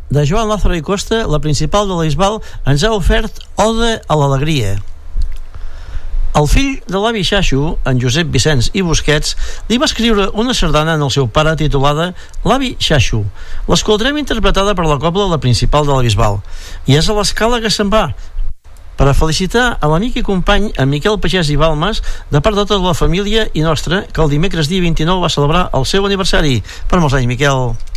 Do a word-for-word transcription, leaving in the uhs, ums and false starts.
de Joan Lázaro i Costa, la principal de la Bisbal, ens ha ofert Ode a l'alegria. El fill de l'avi Xaxo, en Josep Vicenç i Busquets, li va escriure una sardana en el seu pare titulada L'avi Xaxo. L'escoltarem interpretada per la cobla La Principal de la Bisbal. I és a l'escala que se'n va, per a felicitar a l'amic i company en Miquel Pagès i Balmes, de part de tota la família i nostra, que el dimecres dia vint-i-nou va celebrar el seu aniversari. Per molts anys, Miquel.